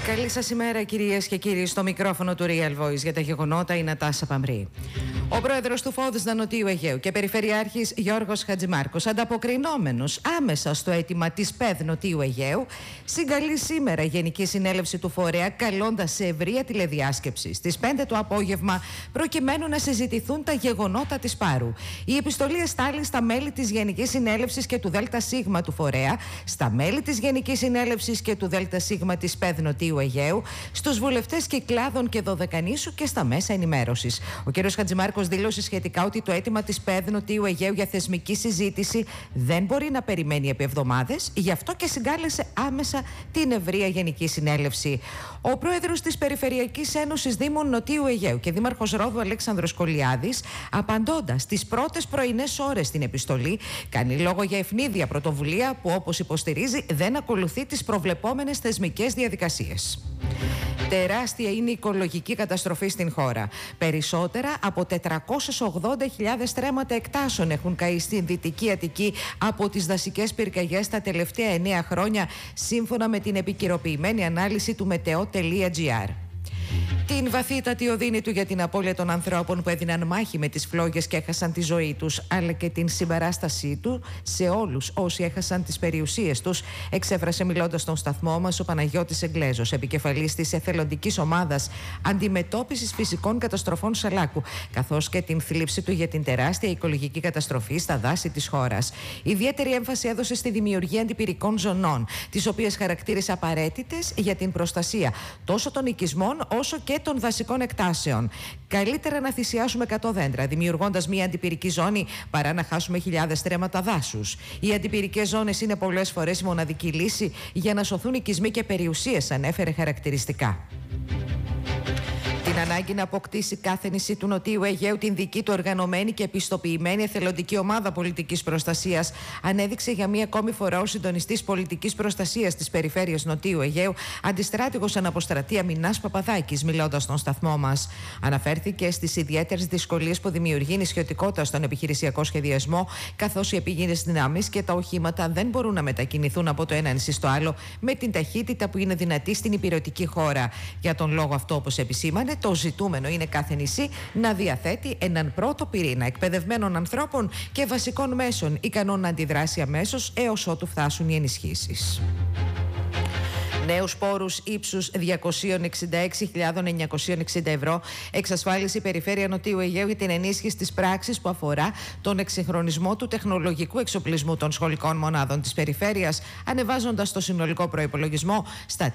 Καλή σας ημέρα, κυρίες και κύριοι. Στο μικρόφωνο του Real Voice για τα γεγονότα η Νατάσα Παμρή. Ο πρόεδρος του Φόδσνα Νοτιού Αιγαίου και περιφερειάρχης Γιώργος Χατζημάρκος, ανταποκρινόμενος άμεσα στο αίτημα της ΠΕΔ Νοτιού Αιγαίου, συγκαλεί σήμερα Γενική Συνέλευση του Φορέα, καλώντας σε ευρεία τηλεδιάσκεψη στις 5 το απόγευμα, προκειμένου να συζητηθούν τα γεγονότα της Πάρου. Η επιστολή εστάλει στα μέλη της Γενικής Συνέλευσης και του ΔΣ του Φορέα, στα μέλη της Γενικής Συνέλευσης και του ΔΣ της ΠΕΔ Νοτιού Αιγαίου, στους βουλευτές Κυκλάδων και Δωδεκανήσου και στα μέσα ενημέρωσης. Ο κ. Χατζημάρκος δήλωσε σχετικά ότι το αίτημα της ΠΕΔ Νοτιού Αιγαίου για θεσμική συζήτηση δεν μπορεί να περιμένει επί εβδομάδες, γι' αυτό και συγκάλεσε άμεσα την ευρεία Γενική Συνέλευση. Ο πρόεδρος της Περιφερειακής Ένωσης Δήμων Νοτιού Αιγαίου και δήμαρχος Ρόδου Αλέξανδρος Κολιάδης, απαντώντας τις πρώτες πρωινές ώρες στην επιστολή, κάνει λόγο για ευνίδια πρωτοβουλία που, όπως υποστηρίζει, δεν ακολουθεί τις προβλεπόμενες θεσμικές διαδικασίες. Τεράστια είναι η οικολογική καταστροφή στην χώρα. Περισσότερα από 480.000 στρέμματα εκτάσεων έχουν καεί στην Δυτική Αττική από τις δασικές πυρκαγιές τα τελευταία 9 χρόνια, σύμφωνα με την επικαιροποιημένη ανάλυση του Meteo.gr. Την βαθύτατη οδύνη του για την απώλεια των ανθρώπων που έδιναν μάχη με τις φλόγες και έχασαν τη ζωή τους, αλλά και την συμπαράστασή του σε όλους όσοι έχασαν τις περιουσίες τους, εξέφρασε μιλώντας στον σταθμό μας ο Παναγιώτης Εγγλέζος, επικεφαλής της εθελοντικής ομάδας αντιμετώπισης φυσικών καταστροφών Σαλάκου, καθώς και την θλίψη του για την τεράστια οικολογική καταστροφή στα δάση της χώρας. Ιδιαίτερη έμφαση έδωσε στη δημιουργία αντιπυρικών ζωνών, τις οποίες χαρακτήρισε απαραίτητες για την προστασία τόσο των οικισμών όσο και των δασικών εκτάσεων. Καλύτερα να θυσιάσουμε 100 δέντρα δημιουργώντας μια αντιπυρική ζώνη παρά να χάσουμε χιλιάδες στρέμματα δάσους. Οι αντιπυρικές ζώνες είναι πολλές φορές η μοναδική λύση για να σωθούν οικισμοί και περιουσίες, ανέφερε χαρακτηριστικά. Την ανάγκη να αποκτήσει κάθε νησί του Νοτιού Αιγαίου την δική του οργανωμένη και επιστοποιημένη εθελοντική ομάδα πολιτικής προστασίας ανέδειξε για μία ακόμη φορά ο συντονιστής πολιτικής προστασίας της περιφέρειας Νοτιού Αιγαίου, αντιστράτηγος αναποστρατεία Μινάς Παπαδάκης, μιλώντας στον σταθμό μας. Αναφέρθηκε στις ιδιαίτερες δυσκολίες που δημιουργεί η νησιωτικότητα στον επιχειρησιακό σχεδιασμό, καθώς οι επίγειες δυνάμεις και τα οχήματα δεν μπορούν να μετακινηθούν από το ένα νησί στο άλλο με την ταχύτητα που είναι δυνατή στην υπηρετική χώρα. Για τον λόγο αυτό, όπως επισήμανε, το ζητούμενο είναι κάθε νησί να διαθέτει έναν πρώτο πυρήνα εκπαιδευμένων ανθρώπων και βασικών μέσων, ικανών να αντιδράσει αμέσως έως ότου φτάσουν οι ενισχύσεις. Νέους πόρους ύψους 266.960 ευρώ εξασφάλισε η Περιφέρεια Νοτιού Αιγαίου για την ενίσχυση της πράξης που αφορά τον εξυγχρονισμό του τεχνολογικού εξοπλισμού των σχολικών μονάδων της Περιφέρειας, ανεβάζοντας το συνολικό προϋπολογισμό στα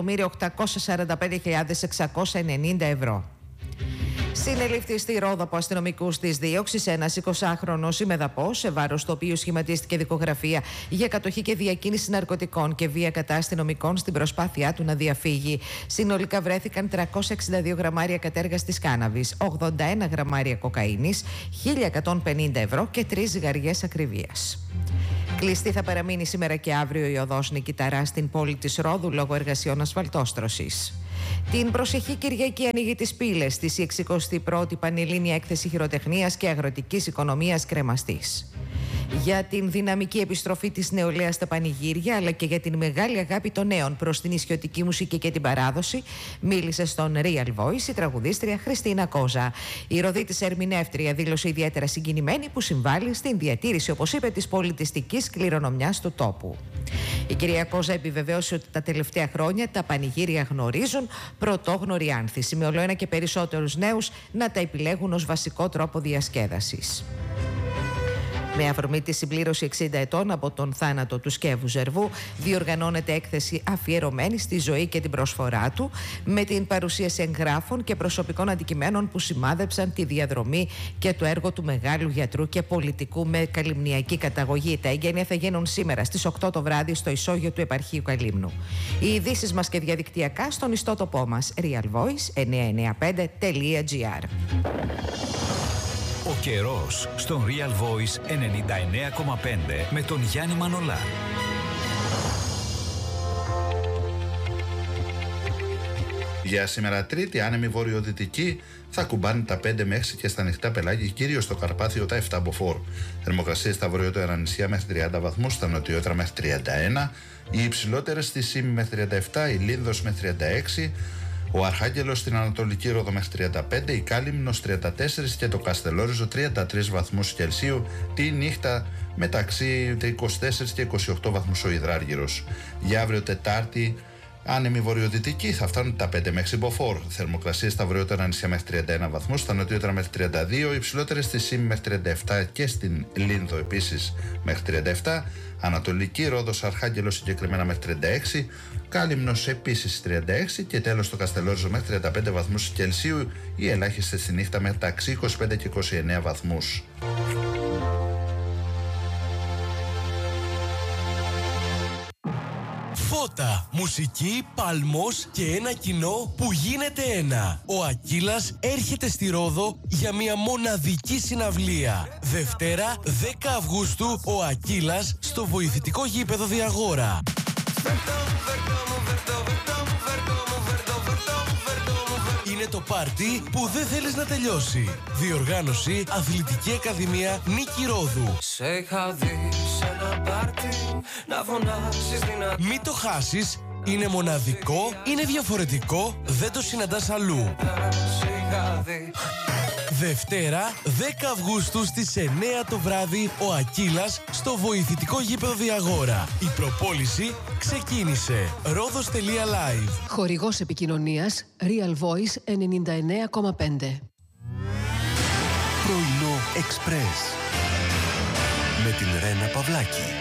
3.845.690 ευρώ. Συνελήφθη στη Ρόδο από αστυνομικούς της δίωξης ένας 20χρονος ημεδαπός, σε βάρος του οποίου σχηματίστηκε δικογραφία για κατοχή και διακίνηση ναρκωτικών και βία κατά αστυνομικών στην προσπάθειά του να διαφύγει. Συνολικά βρέθηκαν 362 γραμμάρια κατέργαστης κάναβης, 81 γραμμάρια κοκαίνης, 1.150 ευρώ και 3 ζυγαριές ακριβίας. Κλειστή θα παραμείνει σήμερα και αύριο η οδός Νικηταρά στην πόλη της Ρόδου λόγω εργασιών ασφαλτόστρωσης. Την προσεχή Κυριακή ανοίγει τις πύλες της η 61η Πανελλήνια Έκθεση Χειροτεχνίας και Αγροτικής Οικονομίας Κρεμαστής. Για την δυναμική επιστροφή της νεολαίας στα πανηγύρια, αλλά και για την μεγάλη αγάπη των νέων προς την νησιωτική μουσική και την παράδοση, μίλησε στον Real Voice η τραγουδίστρια Χριστίνα Κόζα. Η Ροδίτης ερμηνεύτρια δήλωσε ιδιαίτερα συγκινημένη που συμβάλλει στην διατήρηση, όπως είπε, της πολιτιστικής κληρονομιάς του τόπου. Η κυρία Κόζα επιβεβαίωσε ότι τα τελευταία χρόνια τα πανηγύρια γνωρίζουν πρωτόγνωρη άνθηση, με ολοένα και περισσότερους νέους να τα επιλέγουν ως βασικό τρόπο διασκέδασης. Με αφορμή τη συμπλήρωση 60 ετών από τον θάνατο του Σκεύου Ζερβού, διοργανώνεται έκθεση αφιερωμένη στη ζωή και την προσφορά του, με την παρουσίαση εγγράφων και προσωπικών αντικειμένων που σημάδεψαν τη διαδρομή και το έργο του μεγάλου γιατρού και πολιτικού με καλυμνιακή καταγωγή. Τα εγγένεια θα γίνουν σήμερα στις 8 το βράδυ στο ισόγειο του Επαρχείου Καλύμνου. Οι ειδήσεις μας και διαδικτυακά στον ιστότοπό μας realvoice995.gr. Ο καιρός στον Real Voice 99,5 με τον Γιάννη Μανολά. Για σήμερα Τρίτη, άνεμη βορειοδυτική θα κουμπάνει τα 5 με 6 και στα ανοιχτά πελάγια, κυρίως στο Καρπάθιο τα 7 μποφόρ. Θερμοκρασίες στα βορειότερα νησιά μέχρι 30 βαθμούς, στα νοτιότερα μέχρι 31, οι υψηλότερες στη Σύμη μέχρι 37, η Λίνδος μέχρι 36, ο Αρχάγγελος στην Ανατολική Ρόδο μέχρι 35, η Κάλυμνος 34 και το Καστελόριζο 33 βαθμούς Κελσίου τη νύχτα, μεταξύ 24 και 28 βαθμούς ο Ιδράργυρος. Για αύριο Τετάρτη, άνεμη βορειοδυτική, θα φτάνουν τα 5 μέχρι μποφόρ. Θερμοκρασίες στα βορειότερα νησιά μέχρι 31 βαθμούς, στα νοτιότερα μέχρι 32, υψηλότερες στη Σύμη μέχρι 37 και στην Λίνδο επίσης μέχρι 37, Ανατολική Ρόδος Αρχάγγελος συγκεκριμένα μέχρι 36, Κάλυμνος επίσης 36 και τέλος το Καστελόριζο μέχρι 35 βαθμούς Κελσίου, οι ελάχιστες στη νύχτα μεταξύ 25 και 29 βαθμούς. Φώτα, μουσική, παλμός και ένα κοινό που γίνεται ένα. Ο Ακύλας έρχεται στη Ρόδο για μια μοναδική συναυλία. Δευτέρα 10 Αυγούστου ο Ακύλας στο βοηθητικό γήπεδο Διαγόρα. Είναι το πάρτι που δεν θέλεις να τελειώσει. Διοργάνωση Αθλητική Ακαδημία Νίκη Ρόδου. Σε είχα δει σε ένα πάρτι να φωνάζεις δυνατά. Μην το χάσεις, είναι μοναδικό, είναι διαφορετικό, δεν το συναντάς αλλού. Σε είχα δει. Δευτέρα 10 Αυγούστου στις 9 το βράδυ ο Ακύλας στο βοηθητικό γήπεδο Διαγόρα. Η προπόληση ξεκίνησε. Ρόδος.live. Χορηγός επικοινωνίας Real Voice 99,5. Πρωινό Express με την Ρένα Παυλάκη.